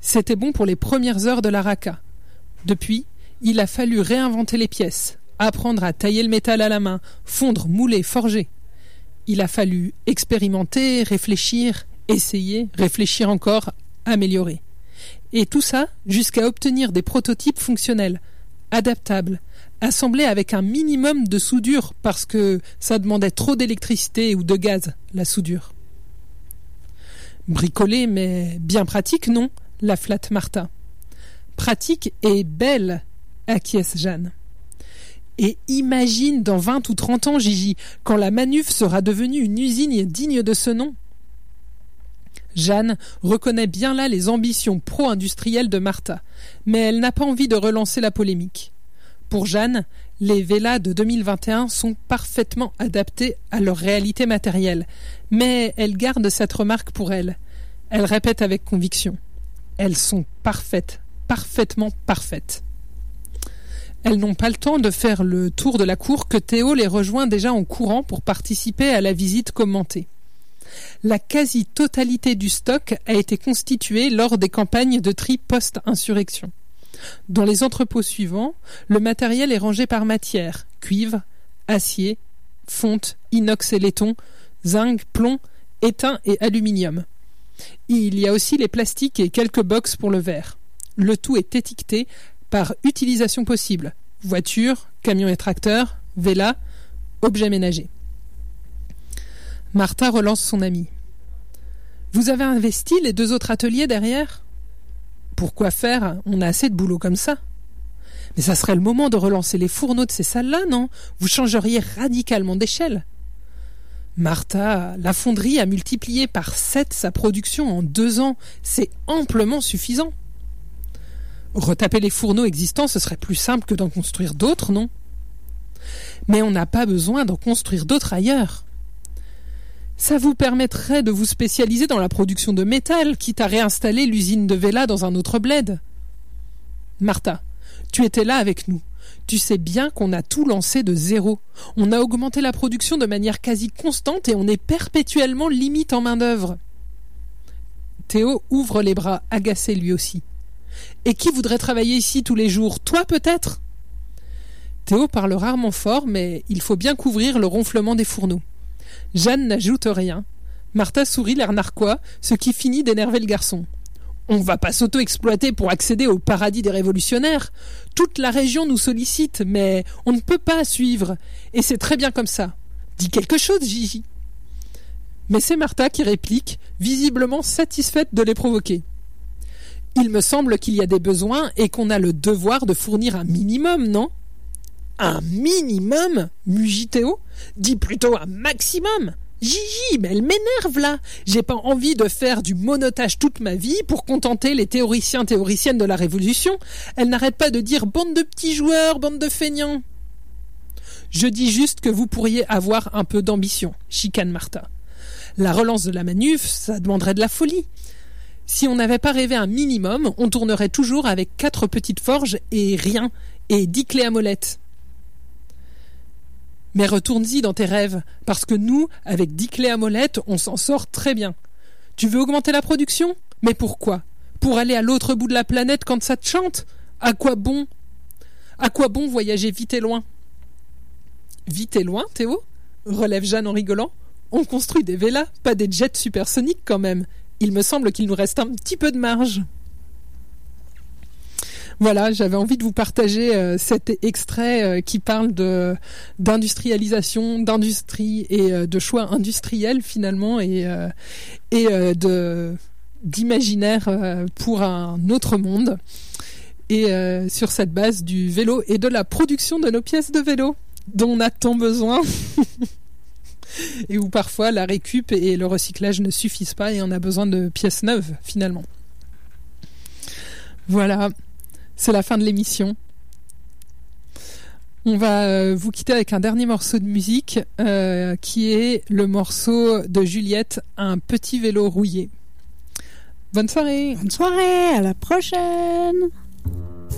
C'était bon pour les premières heures de la raca. Depuis, il a fallu réinventer les pièces, apprendre à tailler le métal à la main, fondre, mouler, forger. Il a fallu expérimenter, réfléchir, essayer, réfléchir encore, améliorer. Et tout ça jusqu'à obtenir des prototypes fonctionnels, adaptables, assemblés avec un minimum de soudure parce que ça demandait trop d'électricité ou de gaz, la soudure. Bricolé mais bien pratique, non ? La flatte Martha. Pratique et belle, acquiesce Jeanne. Et imagine dans 20 ou 30 ans, Gigi, quand la Manuf sera devenue une usine digne de ce nom. Jeanne reconnaît bien là les ambitions pro-industrielles de Martha, mais elle n'a pas envie de relancer la polémique. Pour Jeanne, les Vela de 2021 sont parfaitement adaptés à leur réalité matérielle, mais elle garde cette remarque pour elle. Elle répète avec conviction. Elles sont parfaites, parfaitement parfaites. Elles n'ont pas le temps de faire le tour de la cour que Théo les rejoint déjà en courant pour participer à la visite commentée. La quasi-totalité du stock a été constituée lors des campagnes de tri post-insurrection. Dans les entrepôts suivants, le matériel est rangé par matière, cuivre, acier, fonte, inox et laiton, zinc, plomb, étain et aluminium. Il y a aussi les plastiques et quelques box pour le verre. Le tout est étiqueté par utilisation possible. Voiture, camion et tracteur, véla, objets ménagers. Martha relance son amie. Vous avez investi les 2 autres ateliers derrière ? Pourquoi faire ? On a assez de boulot comme ça. Mais ça serait le moment de relancer les fourneaux de ces salles-là, non ? Vous changeriez radicalement d'échelle. Martha, la fonderie a multiplié par 7 sa production en 2 ans. C'est amplement suffisant. Retaper les fourneaux existants, ce serait plus simple que d'en construire d'autres, non ? Mais on n'a pas besoin d'en construire d'autres ailleurs. Ça vous permettrait de vous spécialiser dans la production de métal, quitte à réinstaller l'usine de Vela dans un autre bled. Martha, tu étais là avec nous. Tu sais bien qu'on a tout lancé de zéro. On a augmenté la production de manière quasi constante et on est perpétuellement limite en main-d'œuvre. Théo ouvre les bras, agacé lui aussi. Et qui voudrait travailler ici tous les jours ? Toi peut-être ? Théo parle rarement fort, mais il faut bien couvrir le ronflement des fourneaux. Jeanne n'ajoute rien. Martha sourit l'air narquois, ce qui finit d'énerver le garçon. On va pas s'auto-exploiter pour accéder au paradis des révolutionnaires. Toute la région nous sollicite, mais on ne peut pas suivre. Et c'est très bien comme ça. Dis quelque chose, Gigi. Mais c'est Martha qui réplique, visiblement satisfaite de les provoquer. Il me semble qu'il y a des besoins et qu'on a le devoir de fournir un minimum, non ? Un minimum ? Mugit Théo. Dis plutôt un maximum. Gigi, mais elle m'énerve là. J'ai pas envie de faire du monotage toute ma vie pour contenter les théoriciennes de la Révolution. Elle n'arrête pas de dire bande de petits joueurs, bande de feignants. Je dis juste que vous pourriez avoir un peu d'ambition, chicane Martha. La relance de la Manuf, ça demanderait de la folie. Si on n'avait pas rêvé un minimum, on tournerait toujours avec 4 petites forges et rien, et 10 clés à molette. Mais retourne-y dans tes rêves, parce que nous, avec 10 clés à molette, on s'en sort très bien. Tu veux augmenter la production ? Mais pourquoi ? Pour aller à l'autre bout de la planète quand ça te chante ? À quoi bon ? À quoi bon voyager vite et loin ? Vite et loin, Théo ? Relève Jeanne en rigolant. On construit des vélas, pas des jets supersoniques quand même. Il me semble qu'il nous reste un petit peu de marge. Voilà, j'avais envie de vous partager cet extrait qui parle d'industrialisation, d'industrie et de choix industriels finalement et d'imaginaire pour un autre monde. Et sur cette base du vélo et de la production de nos pièces de vélo dont on a tant besoin. Et où parfois la récup et le recyclage ne suffisent pas et on a besoin de pièces neuves finalement. Voilà. C'est la fin de l'émission. On va vous quitter avec un dernier morceau de musique qui est le morceau de Juliette, Un petit vélo rouillé. Bonne soirée. Bonne soirée, à la prochaine.